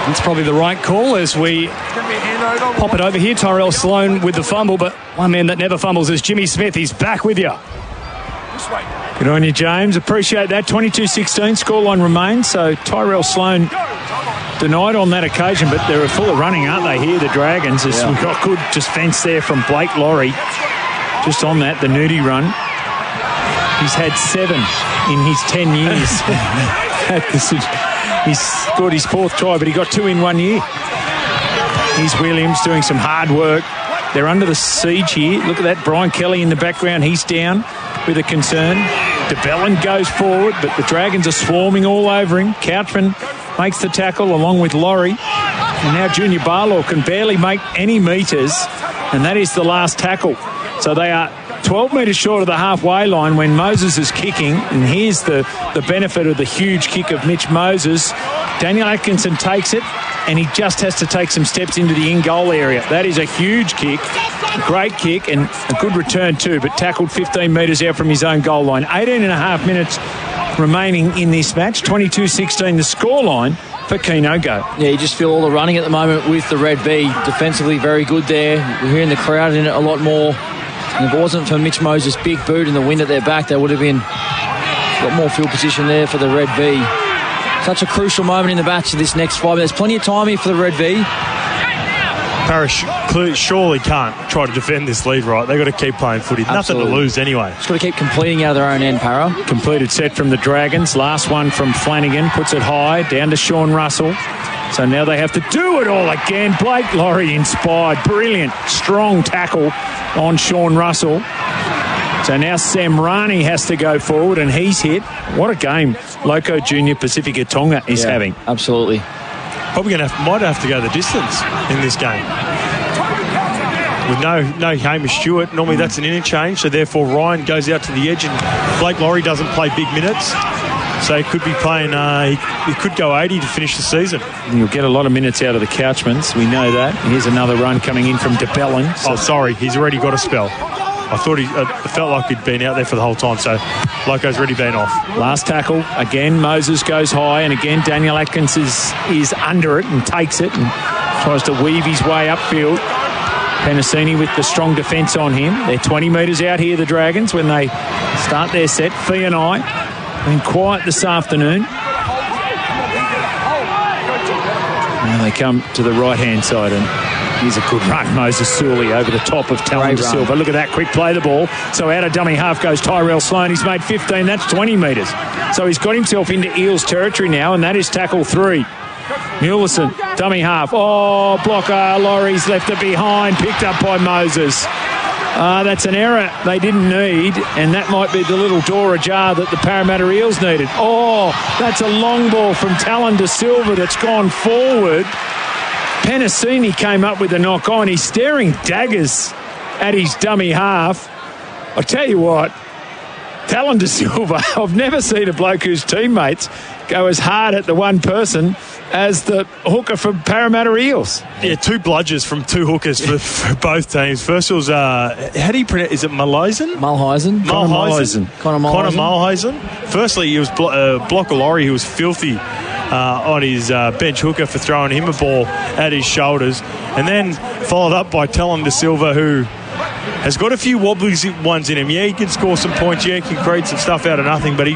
It's probably the right call as we pop it over here. Tyrell Sloan with the fumble, but one man that never fumbles is Jimmy Smith. He's back with you. Good on you, James. Appreciate that. 22-16 scoreline remains. So Tyrell Sloan denied on that occasion, but they're full of running, aren't they, here, the Dragons? We've got good defence there from Blake Laurie. Just on that, the Nudie run. He's had 7 in his 10 years. He's scored his 4th try, but he got 2 in 1 year. Here's Williams doing some hard work. They're under the siege here. Look at that, Brian Kelly in the background. He's down with a concern. DeBellin goes forward, but the Dragons are swarming all over him. Couchman makes the tackle along with Laurie. And now Junior Barlaw can barely make any metres, and that is the last tackle. So they are 12 metres short of the halfway line when Moses is kicking, and here's the benefit of the huge kick of Mitch Moses. Daniel Atkinson takes it, and he just has to take some steps into the in-goal area. That is a huge kick, a great kick, and a good return too, but tackled 15 metres out from his own goal line. 18 and a half minutes remaining in this match. 22-16 the scoreline for Keno Go. Yeah, you just feel all the running at the moment with the Red V. Defensively very good there. We're hearing the crowd in it a lot more. And if it wasn't for Mitch Moses' big boot and the wind at their back, they would have been got more field position there for the Red V. Such a crucial moment in the match of this next 5 minutes. Plenty of time here for the Red V. Parish surely can't try to defend this lead, right? They've got to keep playing footy. Absolutely. Nothing to lose anyway. Just got to keep completing out of their own end, Para. Completed set from the Dragons. Last one from Flanagan. Puts it high, down to Sean Russell. So now they have to do it all again. Blake Laurie inspired. Brilliant, strong tackle on Sean Russell. So now Sam Rani has to go forward, and he's hit. What a game Loco Junior Pacifica Tonga is having. Absolutely. Probably might have to go the distance in this game. With no Hamish Stewart, normally that's an interchange, so therefore Ryan goes out to the edge and Blake Laurie doesn't play big minutes. So he could be playing, he could go 80 to finish the season. You'll get a lot of minutes out of the Couchmans, we know that. Here's another run coming in from DeBellin. Sorry, he's already got a spell. I thought it felt like he'd been out there for the whole time, so Loco's already been off. Last tackle, again Moses goes high, and again Daniel Atkins is under it and takes it and tries to weave his way upfield. Penasini with the strong defence on him. They're 20 metres out here, the Dragons, when they start their set. Fee and I been quiet this afternoon. Now they come to the right-hand side, and here's a good run. Moses Sully over the top of Talon De Silva. Look at that, quick play the ball. So out of dummy half goes Tyrell Sloan. He's made 15, that's 20 metres. So he's got himself into Eels territory now, and that is tackle 3. Muleson, dummy half. Oh, blocker, Laurie's left it behind, picked up by Moses. That's an error they didn't need, and that might be the little door ajar that the Parramatta Eels needed. Oh, that's a long ball from Talon De Silva that's gone forward. Penasini came up with a knock on. He's staring daggers at his dummy half. I'll tell you what, Talon De Silva, I've never seen a bloke whose teammates go as hard at the one person as the hooker for Parramatta Eels. Yeah, 2 bludgers from 2 hookers for both teams. First was, how do you pronounce, is it Mulheisen? Mulheisen. Connor Mulheisen. Firstly, he was blocker Laurie, who was filthy on his bench hooker for throwing him a ball at his shoulders. And then followed up by Talon De Silva, who has got a few wobbly ones in him. Yeah, he can score some points. Yeah, he can create some stuff out of nothing, but he